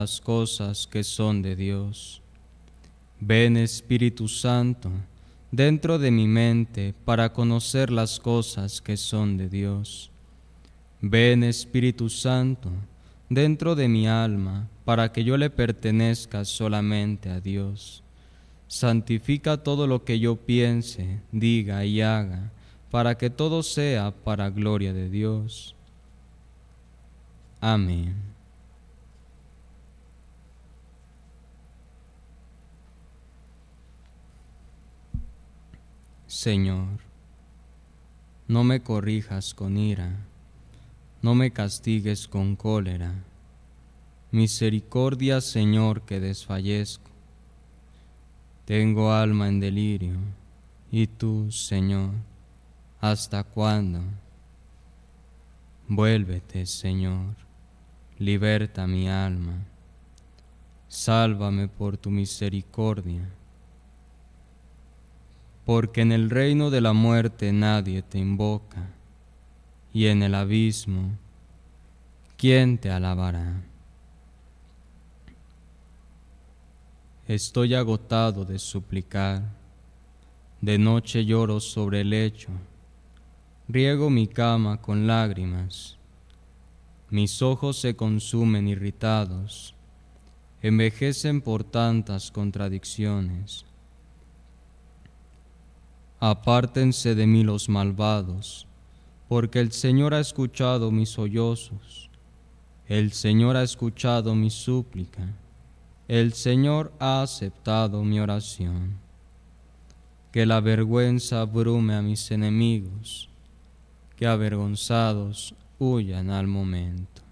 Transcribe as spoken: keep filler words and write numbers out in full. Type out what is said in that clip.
las cosas que son de Dios. Ven, Espíritu Santo, dentro de mi mente para conocer las cosas que son de Dios. Ven, Espíritu Santo, dentro de mi alma para que yo le pertenezca solamente a Dios. Santifica todo lo que yo piense, diga y haga, para que todo sea para gloria de Dios. Amén. Señor, no me corrijas con ira, no me castigues con cólera. Misericordia, Señor, que desfallezco. Tengo alma en delirio, y tú, Señor, ¿hasta cuándo? Vuélvete, Señor, liberta mi alma. Sálvame por tu misericordia, porque en el reino de la muerte nadie te invoca, y en el abismo, ¿quién te alabará? Estoy agotado de suplicar, de noche lloro sobre el lecho, riego mi cama con lágrimas, mis ojos se consumen irritados, envejecen por tantas contradicciones. Apártense de mí los malvados, porque el Señor ha escuchado mis sollozos, el Señor ha escuchado mi súplica, el Señor ha aceptado mi oración. Que la vergüenza abrume a mis enemigos, que avergonzados huyan al momento.